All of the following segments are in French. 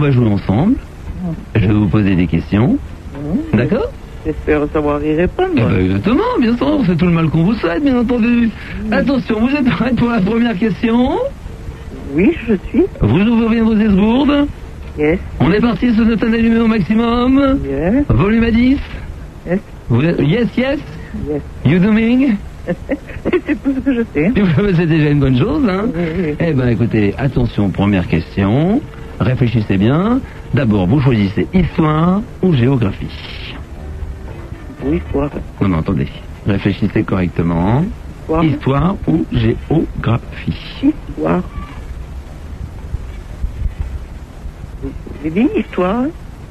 va jouer ensemble. Je vais vous poser des questions. D'accord? J'espère savoir y répondre. Eh ben, exactement, bien sûr, c'est tout le mal qu'on vous souhaite, bien entendu. Attention, vous êtes prêts pour la première question? Oui, je suis. Vous ouvrez vos esgourdes. Yes. On est parti sur notre allumé au maximum. Yes. Volume à 10. Yes. Yes, yes. Yes. You doing? C'est tout ce que je sais. C'est déjà une bonne chose, hein? Oui. Eh ben, écoutez, attention, première question. Réfléchissez bien. D'abord, vous choisissez histoire ou géographie. Oui, histoire. Non, attendez. Réfléchissez correctement. Histoire. Histoire ou géographie? Histoire. J'ai dit histoire.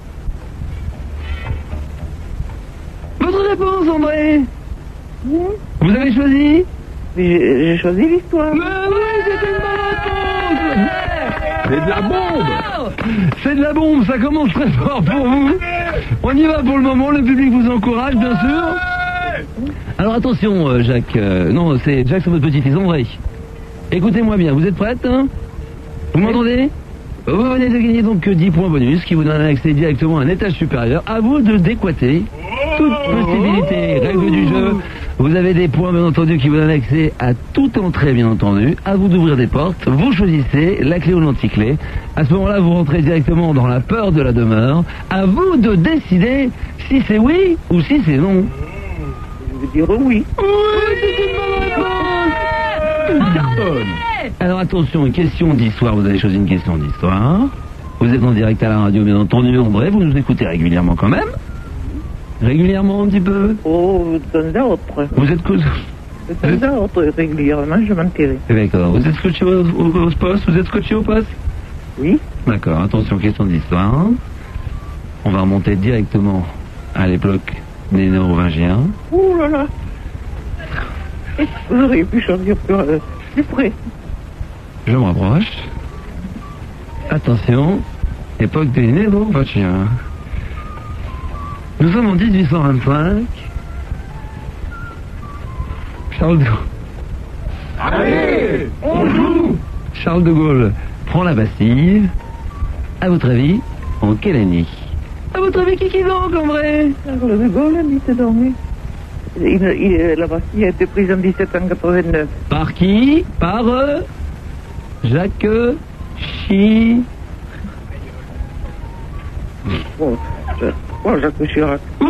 Votre réponse, André? Oui. Vous avez choisi? J'ai choisi l'histoire. Mais oui, c'est une bonne réponse! C'est de la bombe! C'est de la bombe, ça commence très fort pour vous. On y va pour le moment, le public vous encourage, bien sûr. Alors attention, Jacques. Non, c'est Jacques, c'est votre petit-fils, André. Écoutez-moi bien, vous êtes prête, hein? Vous m'entendez? Vous venez de gagner donc 10 points bonus qui vous donnent un accès directement à un étage supérieur. À vous de décoiter toute possibilité. Règle du jeu, vous avez des points bien entendu qui vous donnent accès à toute entrée bien entendu. À vous d'ouvrir des portes, vous choisissez la clé ou l'anticlé. À ce moment-là, vous rentrez directement dans la peur de la demeure. À vous de décider si c'est oui ou si c'est non. Je veux dire oui. Oui, c'est une bonne réponse. Cartonne. Alors attention, une question d'histoire, vous avez choisi une question d'histoire. Vous êtes en direct à la radio, bien entendu, André, vous nous écoutez régulièrement quand même? Régulièrement un petit peu? Oh, de temps à autre. Vous êtes De temps à autre, régulièrement, je m'intéresse. D'accord, vous êtes scotché au poste? Vous êtes scotché au poste? Oui. D'accord, attention, question d'histoire. On va remonter directement à l'époque des Nérovingiens. Ouh là là. Vous auriez pu choisir plus près. Je me rapproche. Attention, époque des Nérovingiens. Nous sommes en 1825. Charles de Gaulle. Allez, on joue. Charles de Gaulle prend la Bastille. À votre avis, en quelle année? À votre avis, qui donc, en vrai? Charles de Gaulle habitait donc. La Bastille a été prise en 1789. Par qui? Par Jacques Chi. Bon, Jacques Chirac. Oui!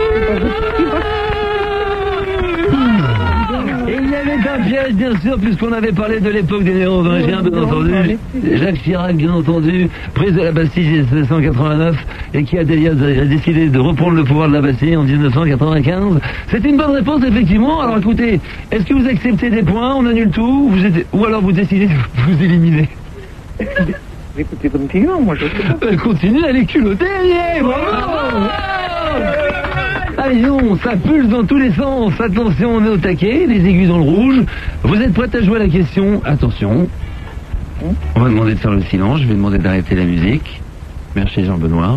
Et il y avait un piège, bien sûr, puisqu'on avait parlé de l'époque des Nérovingiens, bien entendu. Jacques Chirac, bien entendu, prise de la Bastille en 1789, et qui a décidé de reprendre le pouvoir de la Bastille en 1995. C'est une bonne réponse, effectivement. Alors écoutez, est-ce que vous acceptez des points, on annule tout, ou alors vous décidez de vous éliminer? Écoutez, continuons, moi je sais pas. Elle continue, elle est culottée, bravo! Allez, non, ça pulse dans tous les sens. Attention, on est au taquet, les aiguilles dans le rouge. Vous êtes prête à jouer à la question? Attention. On va demander de faire le silence, je vais demander d'arrêter la musique. Merci Jean-Benoît.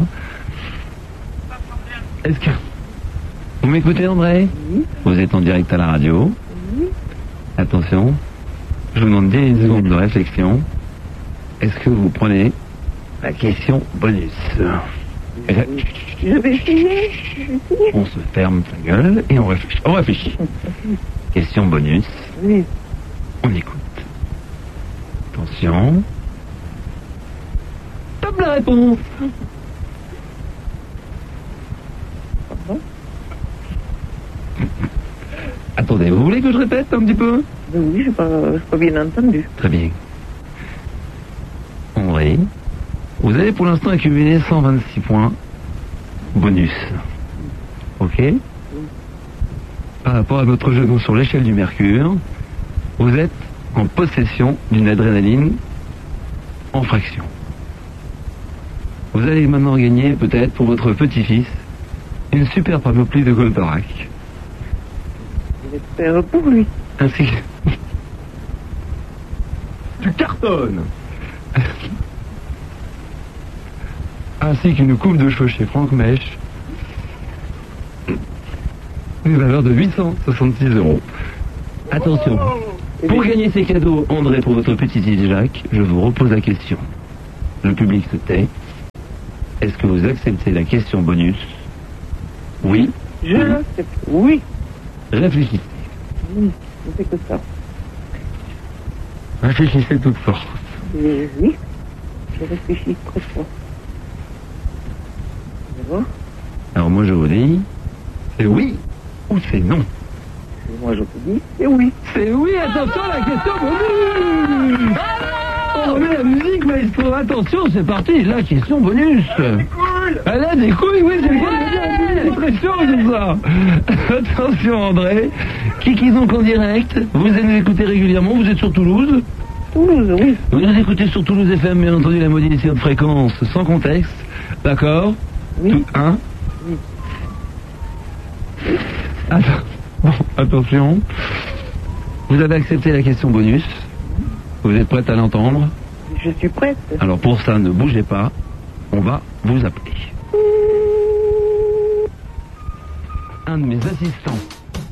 Est-ce que... Vous m'écoutez, André? Oui. Vous êtes en direct à la radio. Oui. Attention. Je vous demande 10 secondes de réflexion. Est-ce que vous prenez la question bonus? Je vais essayer. On se ferme sa gueule et on réfléchit. On réfléchit. Question bonus. Oui. On écoute. Attention. Top la réponse. Pardon? Attendez, vous voulez que je répète un petit peu? Oui, j'ai pas bien entendu. Très bien. André, vous avez pour l'instant accumulé 126 points bonus. Ok? Par rapport à votre genou sur l'échelle du mercure, vous êtes en possession d'une adrénaline en fraction. Vous allez maintenant gagner, peut-être, pour votre petit-fils, une super panoplie de Goldorak. J'espère pour lui. Ainsi que... Tu cartonnes. ainsi qu'une coupe de cheveux chez Franck Mèche, une valeur de 866 €. Attention, pour gagner ces cadeaux, André, pour votre petit-fils Jacques, je vous repose la question. Le public se tait. Est-ce que vous acceptez la question bonus? Oui. Je l'accepte. Oui. Réfléchissez. Oui, je fais que ça. Réfléchissez toute force. Oui. Je réfléchis très fort. D'accord. Alors moi je vous dis, c'est oui ou c'est non? Et moi je vous dis, c'est oui. C'est oui, attention à la question bonus. On remet la musique, maestro. Attention, c'est parti, la question bonus. Elle a des couilles, oui, c'est le cas de dire. C'est très chaud, c'est ça. Attention, André. Qui donc en direct? Vous nous écoutez régulièrement, vous êtes sur Toulouse? Toulouse, oui. Vous nous écoutez sur Toulouse FM, bien entendu, la modulation de fréquence, sans contexte. D'accord? Oui. Tout, hein? Oui. Bon, attention. Vous avez accepté la question bonus. Vous êtes prête à l'entendre? Je suis prête. Alors pour ça, ne bougez pas. On va vous appeler. Un de mes assistants